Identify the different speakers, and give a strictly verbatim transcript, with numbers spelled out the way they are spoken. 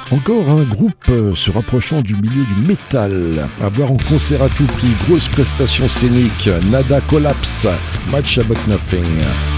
Speaker 1: Encore un groupe euh, se rapprochant du milieu du métal. À voir en concert à tout prix, grosse prestation scénique, Nada Collapse, Match About Nothing.